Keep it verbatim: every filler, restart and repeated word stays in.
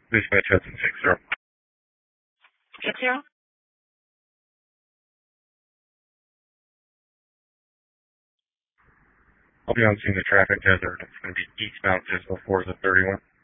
Dispatch Hudson six zero. Six zero? I'll be on scene the traffic hazard. It's going to be eastbound Fiscal four to thirty-one.